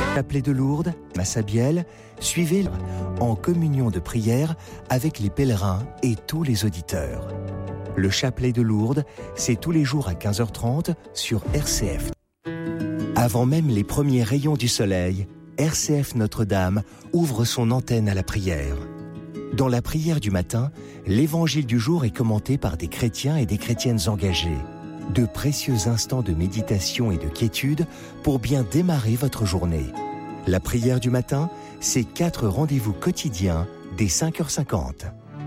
Chapelet de Lourdes, Massabielle, suivez en communion de prière avec les pèlerins et tous les auditeurs. Le chapelet de Lourdes, c'est tous les jours à 15h30 sur RCF. Avant même les premiers rayons du soleil, RCF Notre-Dame ouvre son antenne à la prière. Dans la prière du matin, l'évangile du jour est commenté par des chrétiens et des chrétiennes engagés. De précieux instants de méditation et de quiétude pour bien démarrer votre journée. La prière du matin, c'est 4 rendez-vous quotidiens dès 5h50.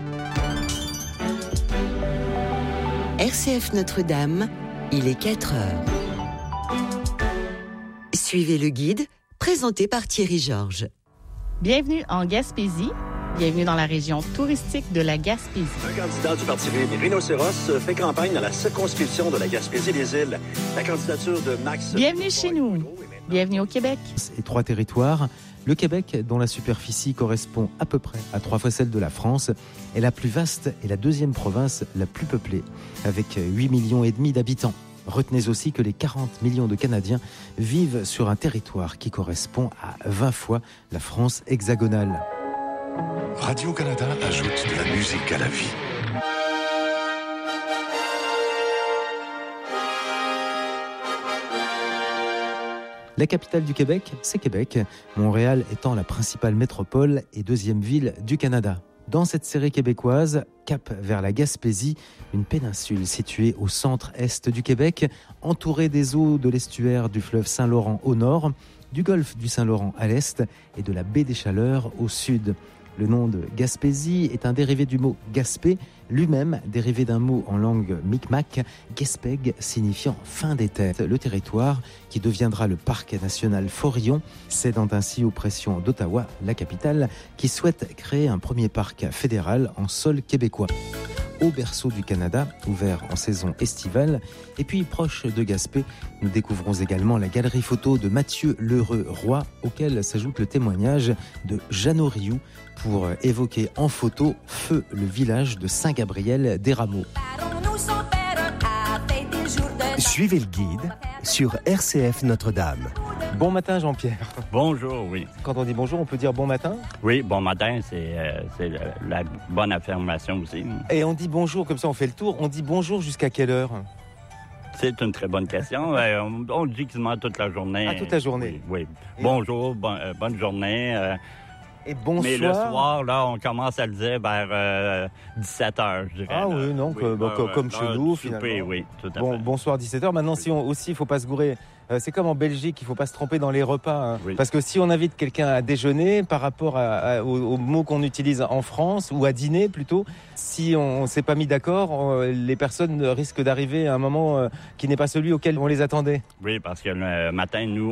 RCF Notre-Dame, il est 4h. Suivez le guide, présenté par Thierry Georges. Bienvenue en Gaspésie. Bienvenue dans la région touristique de la Gaspésie. Un candidat du Parti Rhinocéros fait campagne dans la circonscription de la Gaspésie-les-Îles. La candidature de Max... Bienvenue chez nous. Bienvenue au Québec. Et 3 territoires. Le Québec, dont la superficie correspond à peu près à 3 fois celle de la France, est la plus vaste et la deuxième province la plus peuplée, avec 8,5 millions d'habitants. Retenez aussi que les 40 millions de Canadiens vivent sur un territoire qui correspond à 20 fois la France hexagonale. Radio-Canada ajoute de la musique à la vie. La capitale du Québec, c'est Québec, Montréal étant la principale métropole et deuxième ville du Canada. Dans cette série québécoise, cap vers la Gaspésie, une péninsule située au centre-est du Québec, entourée des eaux de l'estuaire du fleuve Saint-Laurent au nord, du golfe du Saint-Laurent à l'est et de la baie des Chaleurs au sud. Le nom de Gaspésie est un dérivé du mot Gaspé, lui-même dérivé d'un mot en langue micmac, Gaspég, signifiant fin des terres. Le territoire, qui deviendra le parc national Forillon, cédant ainsi aux pressions d'Ottawa, la capitale, qui souhaite créer un premier parc fédéral en sol québécois. Au berceau du Canada, ouvert en saison estivale. Et puis, proche de Gaspé, nous découvrons également la galerie photo de Mathieu Lheureux-Roy, auquel s'ajoute le témoignage de Jeannot Rioux pour évoquer en photo Feu, le village de Saint-Gabriel-des-Rameaux. Suivez le guide sur RCF Notre-Dame. Bon matin Jean-Pierre. Bonjour, oui. Quand on dit bonjour, on peut dire bon matin? Oui, bon matin, c'est la bonne affirmation aussi. Et on dit bonjour, comme ça on fait le tour, on dit bonjour jusqu'à quelle heure? C'est une très bonne question. On le dit quasiment toute la journée. Ah, toute la journée? Oui. Bonjour, bonne journée. Et bonsoir. Mais le soir, là, on commence à le dire vers 17h, je dirais. Ah oui, non, comme chez nous, souper, finalement. Oui, tout à fait. Bonsoir, 17h. Maintenant, si on aussi, il ne faut pas se gourer. C'est comme en Belgique, il ne faut pas se tromper dans les repas. Hein. Oui. Parce que si on invite quelqu'un à déjeuner, par rapport aux mots qu'on utilise en France, ou à dîner plutôt, si on ne s'est pas mis d'accord, les personnes risquent d'arriver à un moment qui n'est pas celui auquel on les attendait. Oui, parce que le matin, nous,